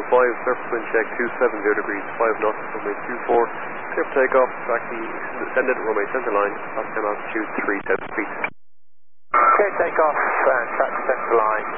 surface wind check 270 degrees, 5 knots, runway 24, clear for takeoff, taxi descended, runway center line, Pascal altitude 3,000 feet. Okay, takeoff and taxi center line,